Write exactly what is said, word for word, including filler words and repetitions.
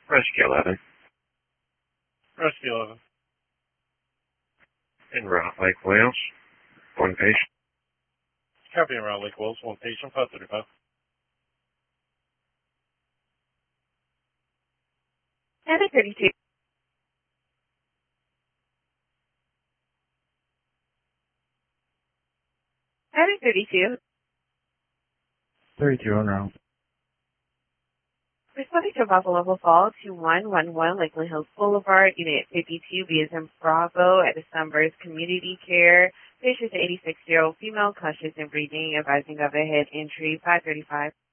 Rescue eleven. Rescue eleven. En route, Lake Wales. One patient. Copy en route, Lake Wales. One patient, five thirty-five. Heather thirty-two. Heather thirty-two. thirty-two on route. Responding to Buffalo Falls to one one one Lakeland Hills Boulevard, Unit fifty-two, B as in Bravo, at the Sunburst Community Care. Patient eighty-six-year-old female, conscious and breathing, advising of a head injury, five thirty-five.